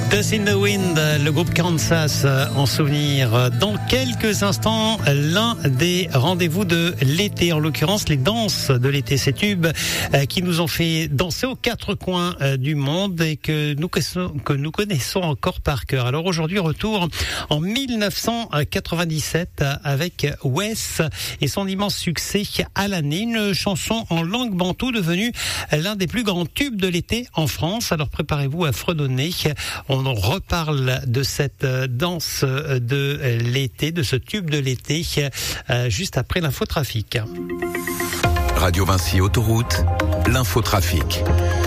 Dust in the Wind, le groupe Kansas en souvenir. Dans quelques instants, l'un des rendez-vous de l'été, en l'occurrence les danses de l'été, ces tubes qui nous ont fait danser aux quatre coins du monde et que nous connaissons encore par cœur. Alors aujourd'hui, retour en 1997 avec Wes et son immense succès à l'année, une chanson en langue bantoue devenue l'un des plus grands tubes de l'été en France. Alors préparez-vous à fredonner. On reparle de cette danse de l'été, de ce tube de l'été, juste après l'infotrafic. Radio Vinci Autoroute, l'infotrafic.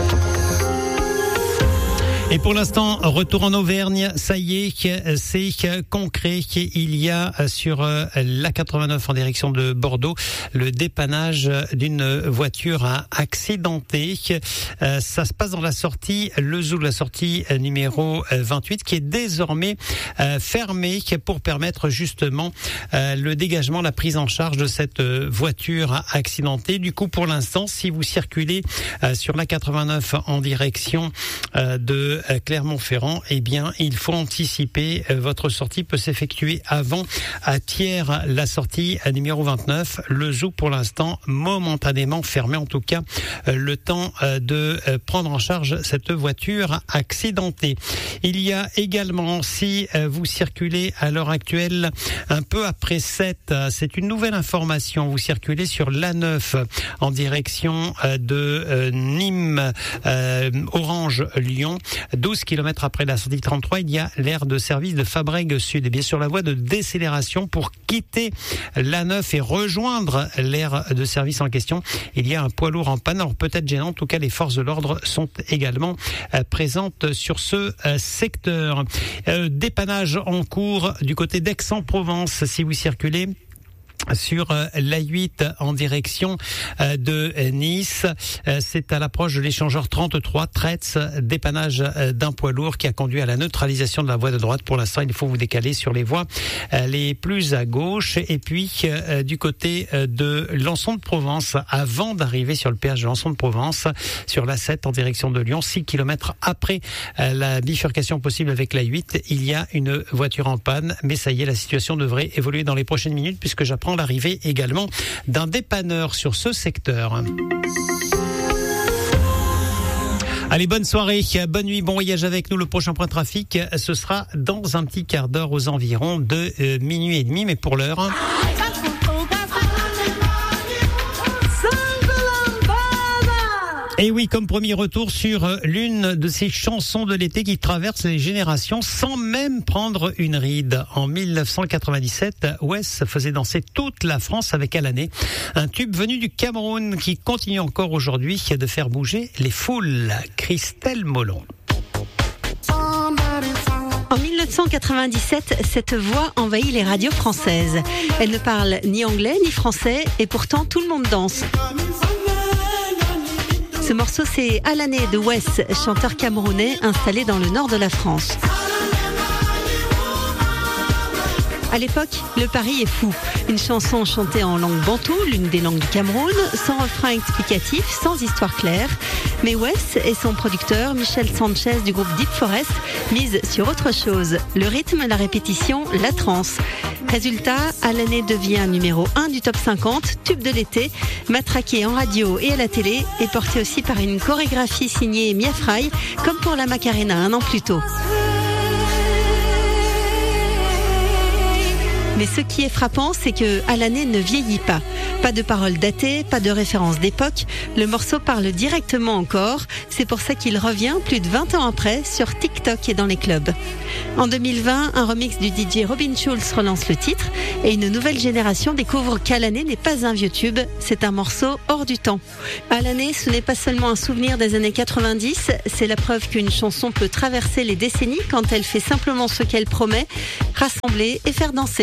Et pour l'instant, retour en Auvergne, ça y est, c'est concret. Il y a sur la 89 en direction de Bordeaux le dépannage d'une voiture accidentée. Ça se passe dans la sortie Le Zoo, la sortie numéro 28, qui est désormais fermée pour permettre justement le dégagement, la prise en charge de cette voiture accidentée. Du coup, pour l'instant, si vous circulez sur la 89 en direction de Clermont-Ferrand, eh bien, il faut anticiper. Votre sortie peut s'effectuer avant à Thiers, la sortie numéro 29. Le Zoo, pour l'instant, momentanément fermé, en tout cas, le temps de prendre en charge cette voiture accidentée. Il y a également, si vous circulez à l'heure actuelle, un peu après 7, c'est une nouvelle information. Vous circulez sur l'A9 en direction de Nîmes, Orange-Lyon. 12 km après la sortie 33, il y a l'aire de service de Fabrègues Sud. Et bien sûr, la voie de décélération pour quitter l'A9 et rejoindre l'aire de service en question. Il y a un poids lourd en panne. Alors peut-être gênant. En tout cas, les forces de l'ordre sont également présentes sur ce secteur. Dépannage en cours du côté d'Aix-en-Provence. Si vous circulez sur l'A8 en direction de Nice, c'est à l'approche de l'échangeur 33 Tretz, dépannage d'un poids lourd qui a conduit à la neutralisation de la voie de droite. Pour l'instant, il faut vous décaler sur les voies les plus à gauche. Et puis du côté de Lançon de Provence, avant d'arriver sur le péage de Lançon de Provence, sur l'A7 en direction de Lyon, 6 km après la bifurcation possible avec l'A8, il y a une voiture en panne. Mais ça y est, la situation devrait évoluer dans les prochaines minutes, puisque j'apprends l'arrivée également d'un dépanneur sur ce secteur. Allez, bonne soirée, bonne nuit, bon voyage avec nous. Le prochain point trafic, ce sera dans un petit quart d'heure aux environs de minuit et demi, mais pour l'heure... Et oui, comme premier retour sur l'une de ces chansons de l'été qui traversent les générations sans même prendre une ride. En 1997, Wes faisait danser toute la France avec À l'année, un tube venu du Cameroun qui continue encore aujourd'hui de faire bouger les foules. Christelle Molon. En 1997, cette voix envahit les radios françaises. Elle ne parle ni anglais ni français et pourtant tout le monde danse. Ce morceau, c'est À l'année de Wes, chanteur camerounais installé dans le nord de la France. À l'époque, le pari est fou. Une chanson chantée en langue bantoue, l'une des langues du Cameroun, sans refrain explicatif, sans histoire claire. Mais Wes et son producteur, Michel Sanchez du groupe Deep Forest, misent sur autre chose. Le rythme, la répétition, la trance. Résultat, À l'année devient numéro 1 du top 50, tube de l'été, matraqué en radio et à la télé, et porté aussi par une chorégraphie signée Mia Fry, comme pour la Macarena un an plus tôt. Mais ce qui est frappant, c'est que À l'année ne vieillit pas. Pas de paroles datées, pas de références d'époque. Le morceau parle directement encore. C'est pour ça qu'il revient plus de 20 ans après sur TikTok et dans les clubs. En 2020, un remix du DJ Robin Schulz relance le titre et une nouvelle génération découvre qu'À l'année n'est pas un vieux tube, c'est un morceau hors du temps. À l'année, ce n'est pas seulement un souvenir des années 90, c'est la preuve qu'une chanson peut traverser les décennies quand elle fait simplement ce qu'elle promet, rassembler et faire danser.